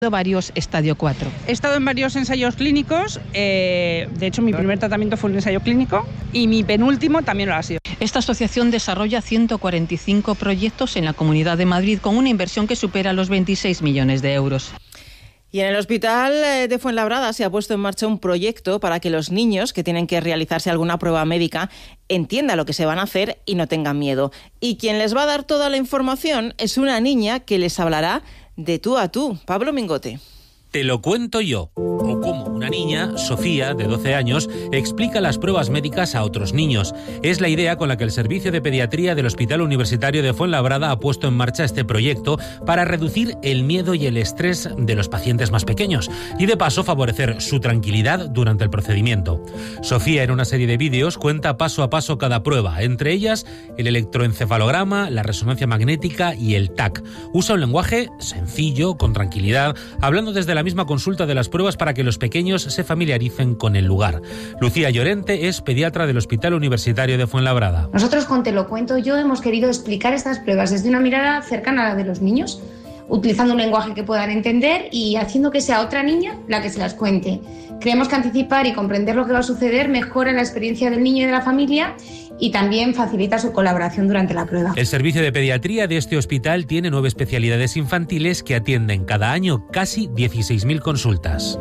varios estadio 4. He estado en varios ensayos clínicos, de hecho mi primer tratamiento fue un ensayo clínico y mi penúltimo también lo ha sido. Esta asociación desarrolla 145 proyectos en la Comunidad de Madrid con una inversión que supera los 26 millones de euros. Y en el Hospital de Fuenlabrada se ha puesto en marcha un proyecto para que los niños que tienen que realizarse alguna prueba médica entiendan lo que se van a hacer y no tengan miedo. Y quien les va a dar toda la información es una niña que les hablará de tú a tú. Pablo Mingote. Te lo cuento yo. O como una niña, Sofía, de 12 años, explica las pruebas médicas a otros niños. Es la idea con la que el Servicio de Pediatría del Hospital Universitario de Fuenlabrada ha puesto en marcha este proyecto para reducir el miedo y el estrés de los pacientes más pequeños y de paso favorecer su tranquilidad durante el procedimiento. Sofía, en una serie de vídeos, cuenta paso a paso cada prueba, entre ellas el electroencefalograma, la resonancia magnética y el TAC. Usa un lenguaje sencillo, con tranquilidad, hablando desde la misma consulta de las pruebas para que los pequeños se familiaricen con el lugar. Lucía Llorente es pediatra del Hospital Universitario de Fuenlabrada. Nosotros con Te lo cuento yo hemos querido explicar estas pruebas desde una mirada cercana a la de los niños, utilizando un lenguaje que puedan entender y haciendo que sea otra niña la que se las cuente. Creemos que anticipar y comprender lo que va a suceder mejora la experiencia del niño y de la familia y también facilita su colaboración durante la prueba. El servicio de pediatría de este hospital tiene 9 especialidades infantiles que atienden cada año casi 16.000 consultas.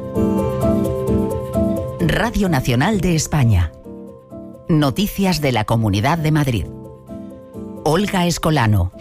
Radio Nacional de España. Noticias de la Comunidad de Madrid. Olga Escolano.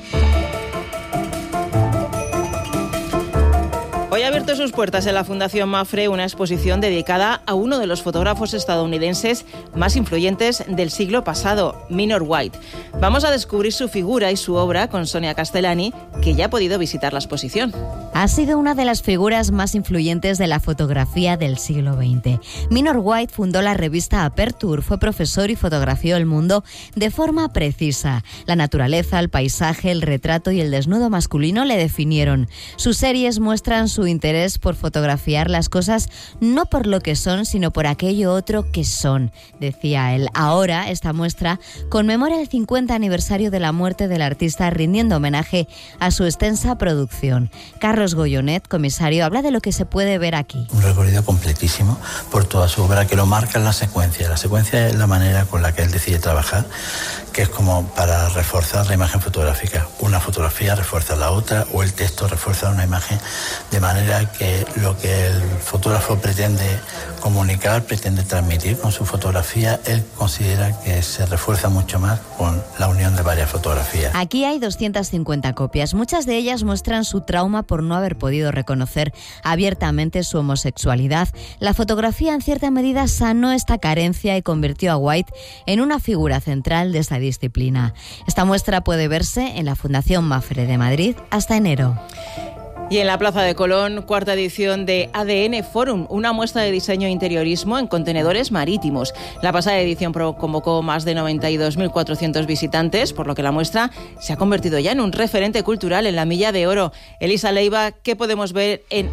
Hoy ha abierto sus puertas en la Fundación Mapfre una exposición dedicada a uno de los fotógrafos estadounidenses más influyentes del siglo pasado, Minor White. Vamos a descubrir su figura y su obra con Sonia Castellani, que ya ha podido visitar la exposición. Ha sido una de las figuras más influyentes de la fotografía del siglo XX. Minor White fundó la revista Aperture, fue profesor y fotografió el mundo de forma precisa. La naturaleza, el paisaje, el retrato y el desnudo masculino le definieron. Sus series muestran su interés por fotografiar las cosas no por lo que son, sino por aquello otro que son, decía él. Ahora, esta muestra conmemora el 50 aniversario de la muerte del artista, rindiendo homenaje a su extensa producción. Carlos Goyonet, comisario, habla de lo que se puede ver aquí. Un recorrido completísimo por toda su obra, que lo marca en la secuencia. La secuencia es la manera con la que él decide trabajar, que es como para reforzar la imagen fotográfica. Una fotografía refuerza la otra, o el texto refuerza una imagen, de manera que lo que el fotógrafo pretende comunicar, pretende transmitir con su fotografía, él considera que se refuerza mucho más con la unión de varias fotografías. Aquí hay 250 copias. Muchas de ellas muestran su trauma por no haber podido reconocer abiertamente su homosexualidad. La fotografía en cierta medida sanó esta carencia y convirtió a White en una figura central de esta disciplina. Esta muestra puede verse en la Fundación Mapfre de Madrid hasta enero. Y en la Plaza de Colón, cuarta edición de ADN Forum, una muestra de diseño e interiorismo en contenedores marítimos. La pasada edición convocó más de 92.400 visitantes, por lo que la muestra se ha convertido ya en un referente cultural en la Milla de Oro. Elisa Leiva, ¿qué podemos ver en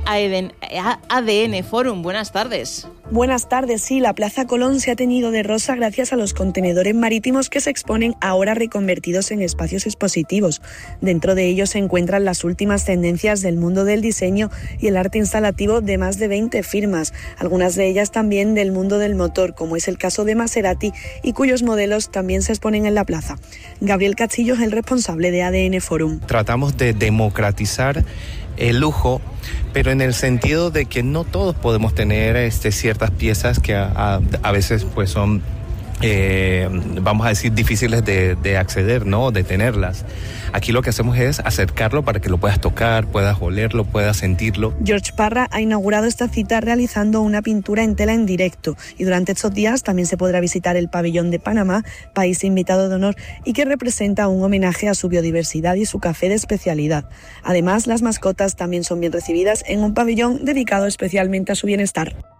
ADN Forum? Buenas tardes. Buenas tardes, sí, la Plaza Colón se ha teñido de rosa gracias a los contenedores marítimos que se exponen ahora reconvertidos en espacios expositivos. Dentro de ellos se encuentran las últimas tendencias del mundo del diseño y el arte instalativo de más de 20 firmas, algunas de ellas también del mundo del motor, como es el caso de Maserati, y cuyos modelos también se exponen en la plaza. Gabriel Castillo es el responsable de ADN Forum. Tratamos de democratizar el lujo, pero en el sentido de que no todos podemos tener ciertas piezas que a veces pues son vamos a decir difíciles de acceder, ¿no? De tenerlas. Aquí lo que hacemos es acercarlo para que lo puedas tocar, puedas olerlo, puedas sentirlo. George Parra ha inaugurado esta cita realizando una pintura en tela en directo, y durante estos días también se podrá visitar el pabellón de Panamá, país invitado de honor y que representa un homenaje a su biodiversidad y su café de especialidad. Además, las mascotas también son bien recibidas en un pabellón dedicado especialmente a su bienestar.